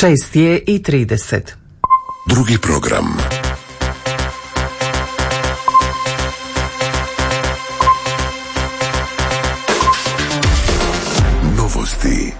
6:30. Drugi program. Novosti.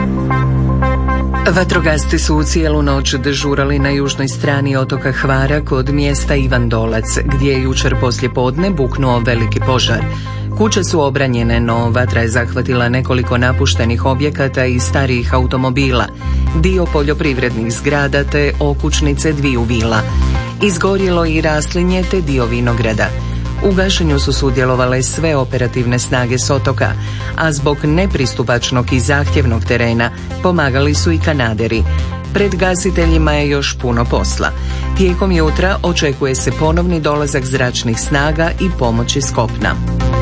Vatrogasci su cijelu noć dežurali na južnoj strani otoka Hvara kod mjesta Ivandolac, gdje je jučer poslijepodne buknuo veliki požar. Kuće su obranjene, no vatra je zahvatila nekoliko napuštenih objekata i starijih automobila, dio poljoprivrednih zgrada te okućnice dviju vila. Izgorjelo i raslinje te dio vinograda. U gašenju su sudjelovale sve operativne snage s otoka, a zbog nepristupačnog i zahtjevnog terena pomagali su i kanaderi. Pred gasiteljima je još puno posla. Tijekom jutra očekuje se ponovni dolazak zračnih snaga i pomoći s kopna.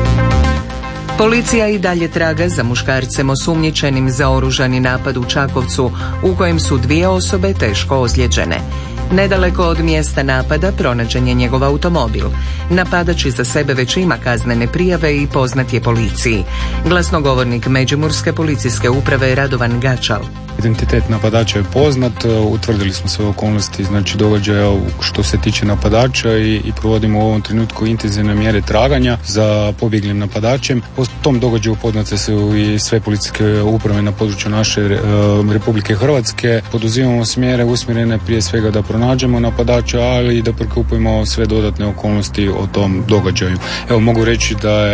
Policija i dalje traga za muškarcem osumnjičenim za oružani napad u Čakovcu, u kojem su 2 osobe teško ozlijeđene. Nedaleko od mjesta napada pronađen je njegov automobil. Napadač iza sebe već ima kaznene prijave i poznat je policiji. Glasnogovornik Međimurske policijske uprave Radovan Gačal. Identitet napadača je poznat, utvrdili smo sve okolnosti događaja što se tiče napadača i provodimo u ovom trenutku intenzivne mjere traganja za pobjeglim napadačem. Po tom događaju poznate su i sve policijske uprave na području naše Republike Hrvatske. Poduzimamo mjere usmjerene prije svega da pronađemo napadača, ali i da prikupimo sve dodatne okolnosti o tom događaju. Evo, mogu reći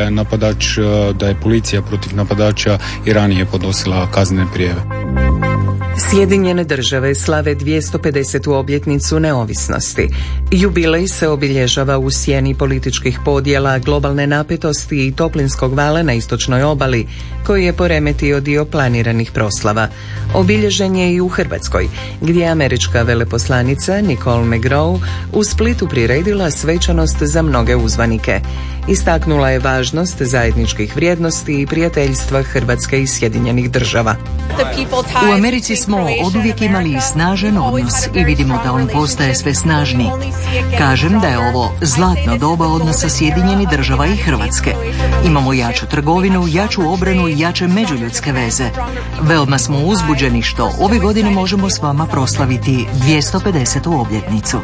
da je policija protiv napadača i ranije podnosila kaznene prijave. Sjedinjene države slave 250. obljetnicu neovisnosti. Jubilej se obilježava u sjeni političkih podjela, globalne napetosti i toplinskog vala na istočnoj obali, koji je poremetio dio planiranih proslava. Obilježen je i u Hrvatskoj, gdje je američka veleposlanica Nicole McGraw u Splitu priredila svečanost za mnoge uzvanike. Istaknula je važnost zajedničkih vrijednosti i prijateljstva Hrvatske i Sjedinjenih država. U Americi smo oduvijek imali snažan odnos i vidimo da on postaje sve snažniji. Kažem da je ovo zlatno doba odnosa Sjedinjenih država i Hrvatske. Imamo jaču trgovinu, jaču obranu i jače međuljudske veze. Veoma smo uzbuđeni što ove godine možemo s vama proslaviti 250. obljetnicu.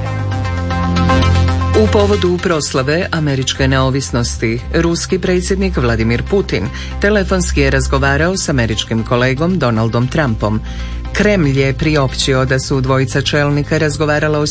U povodu proslave američke neovisnosti, ruski predsjednik Vladimir Putin telefonski je razgovarao s američkim kolegom Donaldom Trumpom. Kremlj je priopćio da su dvojica čelnika razgovarala o